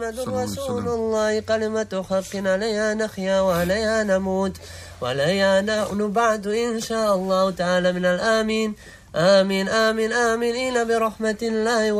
محمد رسول الله كلمة حق عليها نحيا وعليها نموت وعليها نبعث إن شاء الله تعالى من الآمين. آمين آمين آمين إلى برحمة الله